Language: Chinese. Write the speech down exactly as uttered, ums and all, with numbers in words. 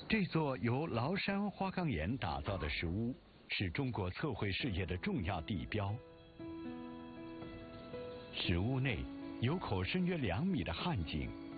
这座由崂山花岗岩打造的石屋，是中国测绘事业的重要地标。石屋内有口深约两米的汉井。